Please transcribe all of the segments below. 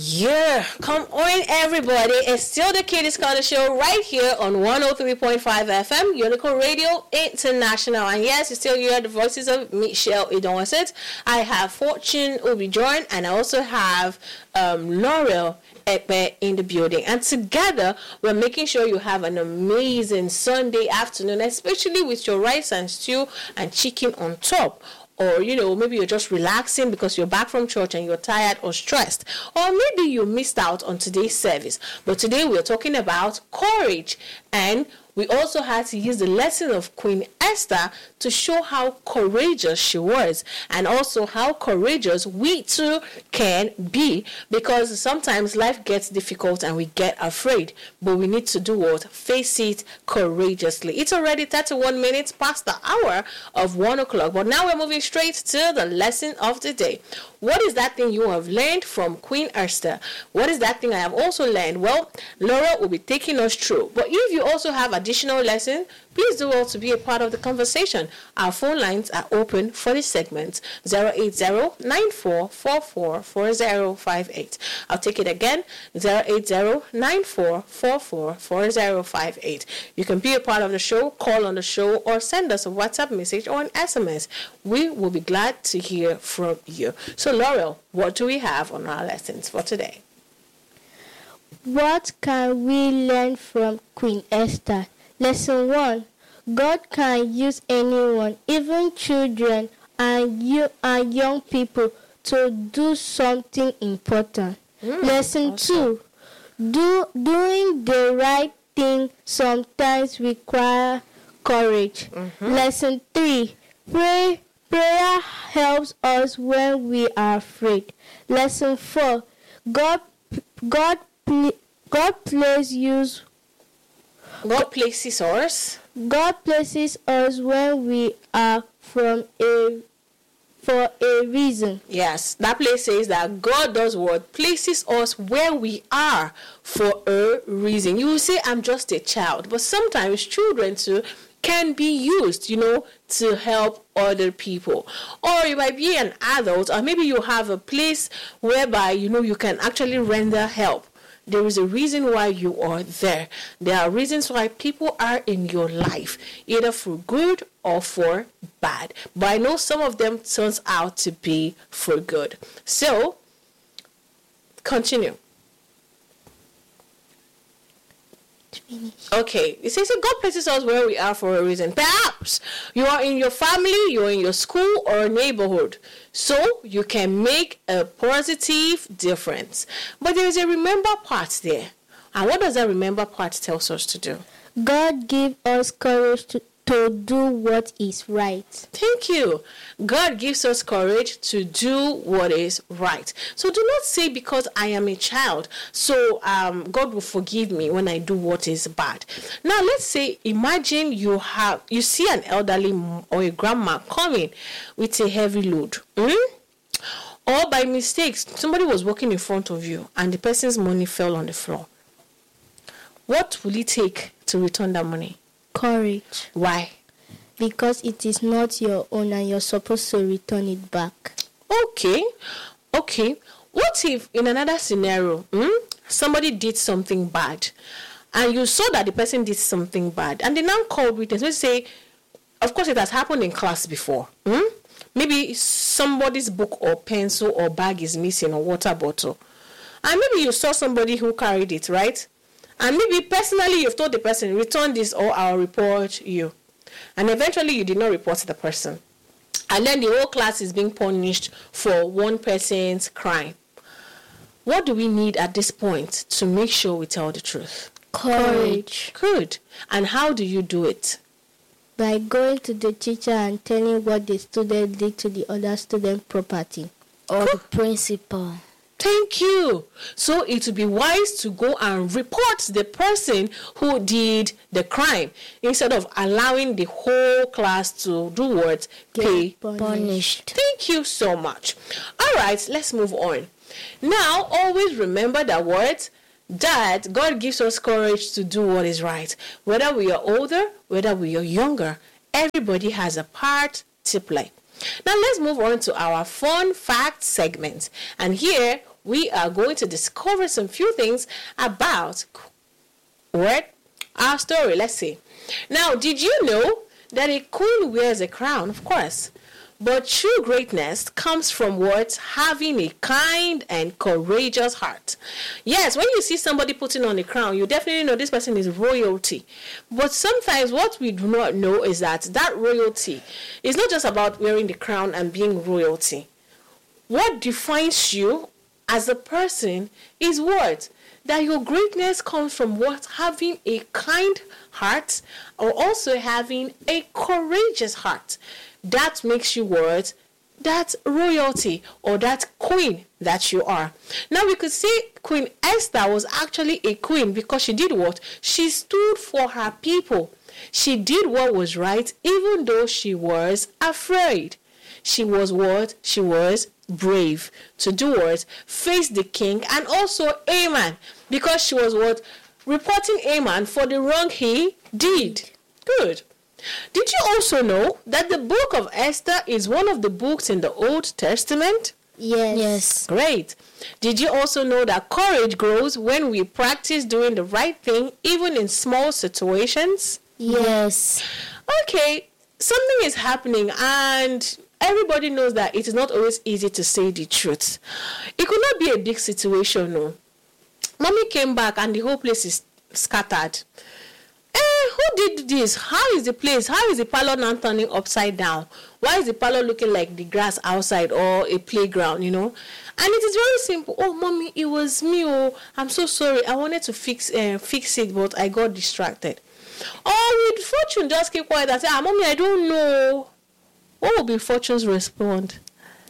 Yeah, come on everybody. It's still the Kitty Scholar Show right here on 103.5 FM, Unico Radio International. And yes, you still hear the voices of Michelle Idonset. I have Fortune Obijoin and I also have Laurel Ekpe in the building. And together, we're making sure you have an amazing Sunday afternoon, especially with your rice and stew and chicken on top. Or, maybe you're just relaxing because you're back from church and you're tired or stressed. Or maybe you missed out on today's service. But today we're talking about courage. And we also had to use the lesson of Queen Esther to show how courageous she was. And also how courageous we too can be. Because sometimes life gets difficult and we get afraid. But we need to do what? Face it courageously. It's already 31 minutes past the hour of 1 o'clock. But now we're moving straight to the lesson of the day. What is that thing you have learned from Queen Esther? What is that thing I have also learned? Well, Laura will be taking us through. But if you also have additional lessons, please do well to be a part of the conversation. Our phone lines are open for this segment, 080-9444-4058. I'll take it again, 080-9444-4058. You can be a part of the show, call on the show, or send us a WhatsApp message or an SMS. We will be glad to hear from you. So, Laurel, what do we have on our lessons for today? What can we learn from Queen Esther? Lesson 1. God can use anyone, even children and young people, to do something important. Lesson awesome. 2. Doing the right thing sometimes requires courage. Lesson 3. Prayer helps us when we are afraid. Lesson 4. God places us when we are for a reason. Yes, that place says that God does what? Places us where we are for a reason. You will say, I'm just a child. But sometimes children too can be used, to help other people. Or you might be an adult, or maybe you have a place whereby, you can actually render help. There is a reason why you are there. There are reasons why people are in your life, either for good or for bad. But I know some of them turns out to be for good. So, continue. Okay, it says that God places us where we are for a reason. Perhaps you are in your family, you're in your school or neighborhood, so you can make a positive difference. But there is a remember part there. And what does that remember part tell us to do? God give us courage to do what is right. Thank you. God gives us courage to do what is right. So do not say because I am a child, so God will forgive me when I do what is bad. Now let's say, imagine you see an elderly or a grandma coming with a heavy load. Or by mistake, somebody was walking in front of you and the person's money fell on the floor. What will it take to return that money? Courage. Why? Because it is not your own and you're supposed to return it back. Okay. What if in another scenario, somebody did something bad and you saw that the person did something bad and they now called witness? Let's say, of course it has happened in class before. Maybe somebody's book or pencil or bag is missing or water bottle. And maybe you saw somebody who carried it, right? And maybe personally you've told the person, return this or I'll report you. And eventually you did not report the person. And then the whole class is being punished for one person's crime. What do we need at this point to make sure we tell the truth? Courage. Good. And how do you do it? By going to the teacher and telling what the student did to the other student property. Or the principal. Thank you. So it would be wise to go and report the person who did the crime instead of allowing the whole class to do what? Pay punished. Thank you so much. All right, let's move on. Now, always remember that that God gives us courage to do what is right. Whether we are older, whether we are younger, everybody has a part to play. Now let's move on to our fun fact segment. And here we are going to discover some few things about our story. Let's see. Now, did you know that a queen wears a crown? Of course. But true greatness comes from what? Having a kind and courageous heart. Yes, when you see somebody putting on a crown, you definitely know this person is royalty. But sometimes what we do not know is that royalty is not just about wearing the crown and being royalty. What defines you as a person is what? That your greatness comes from what? Having a kind heart, or also having a courageous heart. That makes you what? That royalty, or that queen that you are. Now we could say Queen Esther was actually a queen because she did what? She stood for her people. She did what was right even though she was afraid. She was what? She was brave to do what? Face the king and also Haman, because she was what? Reporting Haman for the wrong he did. Good. Did you also know that the book of Esther is one of the books in the Old Testament? Yes. Great. Did you also know that courage grows when we practice doing the right thing even in small situations? Yes. Okay, something is happening and everybody knows that it is not always easy to say the truth. It could not be a big situation, no. Mommy came back and the whole place is scattered. Who did this? How is the place? How is the parlor now turning upside down? Why is the parlor looking like the grass outside or a playground, you know? And it is very simple. Oh, mommy, it was me. Oh, I'm so sorry. I wanted to fix it, but I got distracted. Or with Fortune just keep quiet and say, mommy, I don't know. What will be Fortune's response?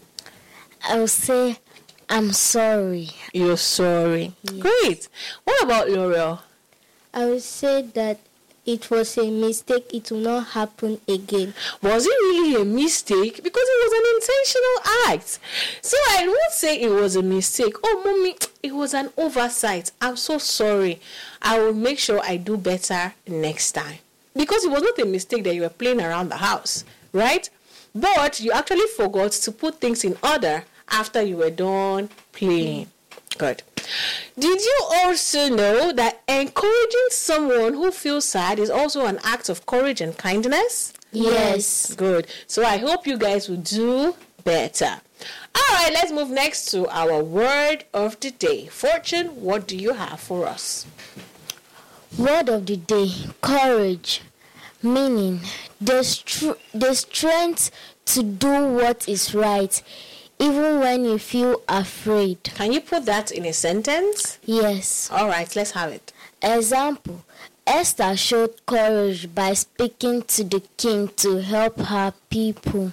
I'll say, I'm sorry. You're sorry. Yes. Great. What about L'Oreal? I would say that it was a mistake. It will not happen again. Was it really a mistake? Because it was an intentional act. So I won't say it was a mistake. Oh, mommy, it was an oversight. I'm so sorry. I will make sure I do better next time. Because it was not a mistake that you were playing around the house, right? But you actually forgot to put things in order after you were done playing. Good. Did you also know that encouraging someone who feels sad is also an act of courage and kindness? Yes. Good. So I hope you guys will do better. All right, let's move next to our word of the day. Fortune, what do you have for us? Word of the day, courage. Meaning, the strength to do what is right, even when you feel afraid. Can you put that in a sentence? Yes. All right, let's have it. Example, Esther showed courage by speaking to the king to help her people.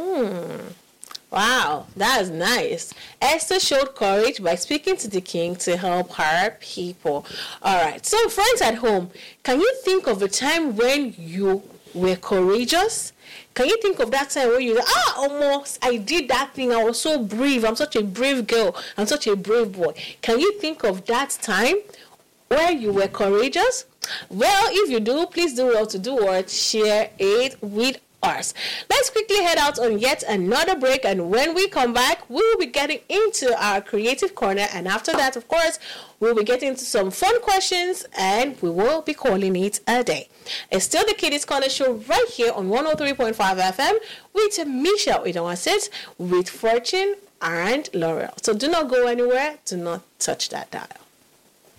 Wow, that's nice. Esther showed courage by speaking to the king to help her people. All right, so friends at home, can you think of a time when you were courageous? Can you think of that time where you almost I did that thing, I was so brave, I'm such a brave girl, I'm such a brave boy? Can you think of that time where you were courageous? Well, if you do, please do well to do what? Share it with us. Let's quickly head out on yet another break, and when we come back, we will be getting into our creative corner, and after that, of course, we'll be getting into some fun questions, and we will be calling it a day. It's still the Kiddies Corner Show right here on 103.5 FM with Michelle Idowasit, with Fortune and L'Oreal. So do not go anywhere. Do not touch that dial.